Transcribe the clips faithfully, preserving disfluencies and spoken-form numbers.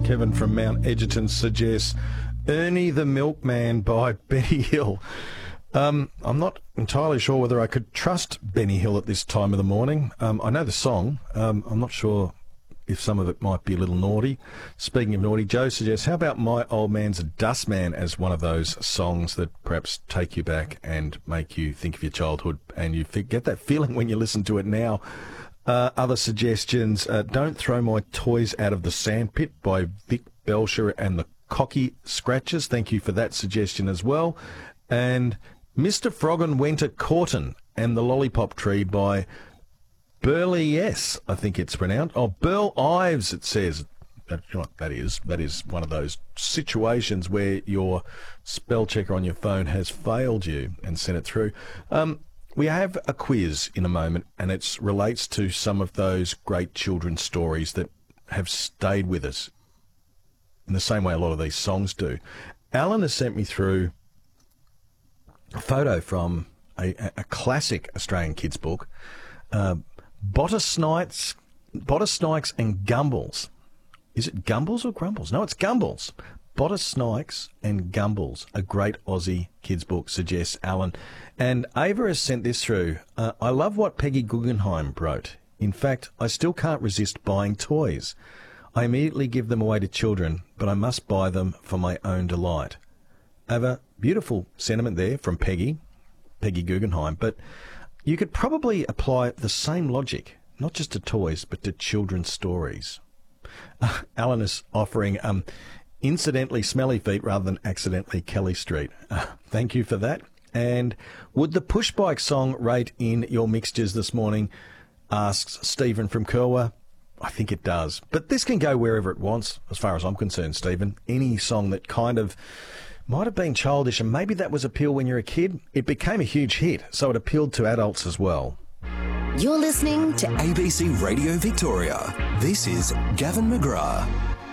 Kevin from Mount Egerton suggests Ernie the Milkman by Benny Hill. Um, I'm not entirely sure whether I could trust Benny Hill at this time of the morning. Um, I know the song. Um, I'm not sure if some of it might be a little naughty. Speaking of naughty, Joe suggests, how about My Old Man's a Dustman as one of those songs that perhaps take you back and make you think of your childhood, and you get that feeling when you listen to it now. Uh, other suggestions, uh, Don't Throw My Toys Out of the Sandpit by Vic Belcher and the Cocky Scratchers. Thank you for that suggestion as well. And Mister Froggin Went a Courtin' and the Lollipop Tree by Burley S, I think it's pronounced. Oh, Burl Ives, it says. That, you know what that is. That is one of those situations where your spell checker on your phone has failed you and sent it through. Um, we have a quiz in a moment, and it relates to some of those great children's stories that have stayed with us in the same way a lot of these songs do. Alan has sent me through a photo from a, a classic Australian kids book, uh, Bottersnikes, Bottersnikes and Gumballs. Is it Gumballs or Grumbles? No, it's Gumballs. Bottersnikes and Gumballs, a great Aussie kids book, suggests Alan. And Ava has sent this through. Uh, I love what Peggy Guggenheim wrote. In fact, I still can't resist buying toys. I immediately give them away to children, but I must buy them for my own delight. Ava, beautiful sentiment there from Peggy, Peggy Guggenheim, but you could probably apply the same logic, not just to toys, but to children's stories. Uh, Alan is offering um, incidentally smelly feet rather than accidentally Kelly Street. Uh, thank you for that. And would the push bike song rate in your mixtures this morning, asks Stephen from Kerwa. I think it does. But this can go wherever it wants, as far as I'm concerned, Stephen. Any song that kind of might have been childish, and maybe that was appeal when you're a kid. It became a huge hit, so it appealed to adults as well. You're listening to A B C Radio Victoria. This is Gavin McGrath.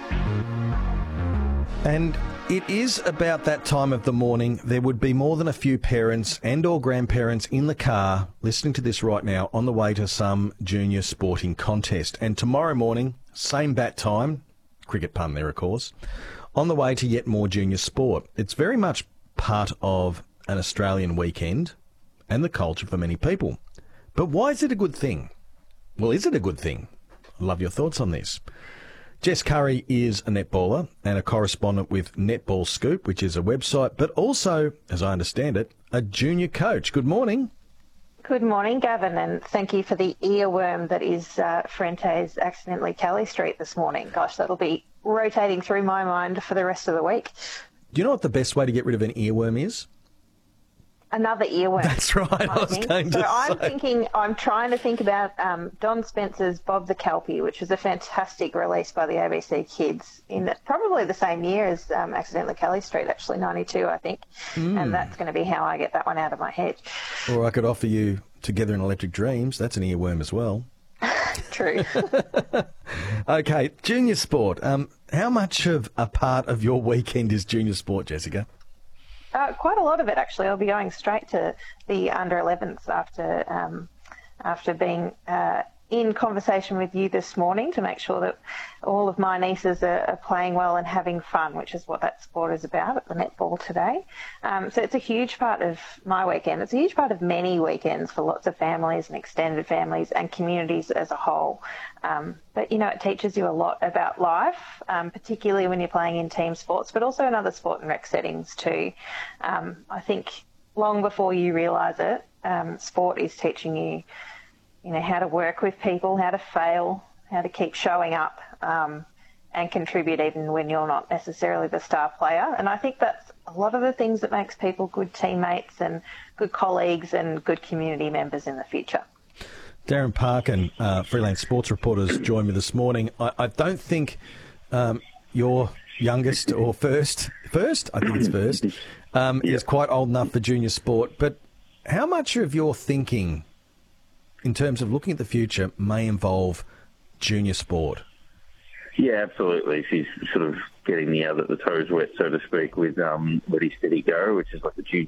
And it is about that time of the morning. There would be more than a few parents and or grandparents in the car listening to this right now on the way to some junior sporting contest. And tomorrow morning, same bat time, cricket pun there of course, on the way to yet more junior sport. It's very much part of an Australian weekend and the culture for many people. But why is it a good thing? Well, is it a good thing? I'd love your thoughts on this. Jess Curry is a netballer and a correspondent with Netball Scoop, which is a website, but also, as I understand it, a junior coach. Good morning. Good morning, Gavin, and thank you for the earworm that is uh, Fuente's Accidentally Kelly Street this morning. Gosh, that'll be rotating through my mind for the rest of the week. Do you know what the best way to get rid of an earworm is? Another earworm. That's right, I, I was think. going so to I'm say. thinking, I'm trying to think about um, Don Spencer's Bob the Kelpie, which was a fantastic release by the A B C Kids in the, probably the same year as um, Accidentally Kelly Street, actually, ninety-two, I think. Mm. And that's going to be how I get that one out of my head. Or I could offer you Together in Electric Dreams. That's an earworm as well. True. Okay, junior sport. Um, how much of a part of your weekend is junior sport, Jessica? Uh, quite a lot of it, actually. I'll be going straight to the under elevens after um, after being uh, in conversation with you this morning to make sure that all of my nieces are, are playing well and having fun, which is what that sport is about at the netball today. Um, so it's a huge part of my weekend. It's a huge part of many weekends for lots of families and extended families and communities as a whole. Um, but, you know, it teaches you a lot about life, um, particularly when you're playing in team sports, but also in other sport and rec settings too. Um, I think long before you realise it, um, sport is teaching you, you know, how to work with people, how to fail, how to keep showing up um, and contribute even when you're not necessarily the star player. And I think that's a lot of the things that makes people good teammates and good colleagues and good community members in the future. Darren Parkin, uh, freelance sports reporters, joined me this morning. I, I don't think um, your youngest or first, first, I think it's first, um, yeah. is quite old enough for junior sport. But how much of your thinking in terms of looking at the future may involve junior sport? Yeah, absolutely. She's sort of getting the, uh, the toes wet, so to speak, with um, Ready, Steady, Go, which is like the junior